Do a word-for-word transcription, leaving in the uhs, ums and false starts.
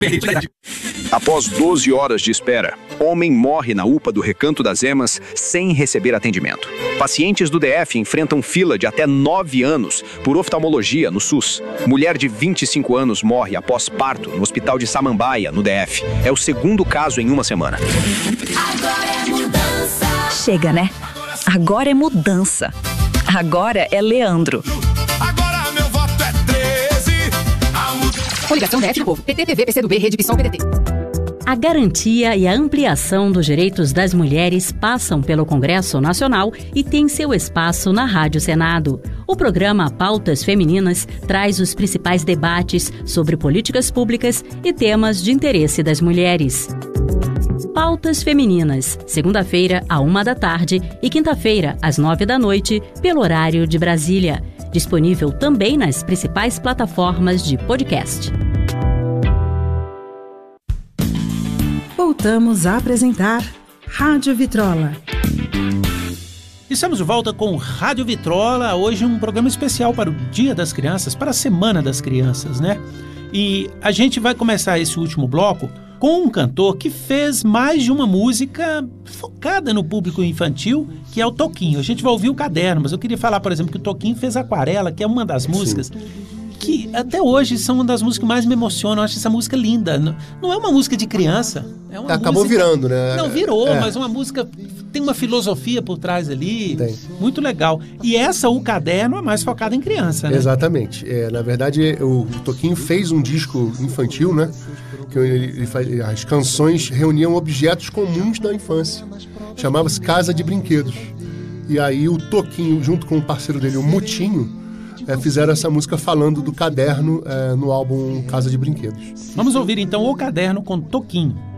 Após doze horas de espera, homem morre na U P A do Recanto das Emas sem receber atendimento. Pacientes do D F enfrentam fila de até nove anos por oftalmologia no SUS. Mulher de vinte e cinco anos morre após parto no Hospital de Samambaia, no D F. É o segundo caso em uma semana. Agora é mudança. Chega, né? Agora é mudança. Agora é Leandro. Agora meu voto é treze. Coligação D F do Povo. P T, P V, P C do B, Rede PSOL, P D T. A garantia e a ampliação dos direitos das mulheres passam pelo Congresso Nacional e tem seu espaço na Rádio Senado. O programa Pautas Femininas traz os principais debates sobre políticas públicas e temas de interesse das mulheres. Pautas Femininas, segunda-feira, à uma da tarde e quinta-feira, às nove da noite, pelo horário de Brasília. Disponível também nas principais plataformas de podcast. Voltamos a apresentar Rádio Vitrola. Estamos de volta com Rádio Vitrola, hoje um programa especial para o Dia das Crianças, para a Semana das Crianças, né? E a gente vai começar esse último bloco com um cantor que fez mais de uma música focada no público infantil, que é o Toquinho. A gente vai ouvir o Caderno, mas eu queria falar, por exemplo, que o Toquinho fez Aquarela, que é uma das músicas... Sim. Que até hoje são uma das músicas que mais me emocionam. Eu acho essa música linda. Não é uma música de criança. É uma Acabou música... virando, né? Não, virou, é. mas uma música tem uma filosofia por trás ali. Tem. Muito legal. E essa, o Caderno, é mais focada em criança, né? Exatamente. É, na verdade, o Toquinho fez um disco infantil, né? Que ele, ele faz, as canções reuniam objetos comuns da infância. Chamava-se Casa de Brinquedos. E aí o Toquinho, junto com o parceiro dele, o Mutinho, É, fizeram essa música falando do caderno é, no álbum Casa de Brinquedos. Vamos ouvir então o Caderno com Toquinho.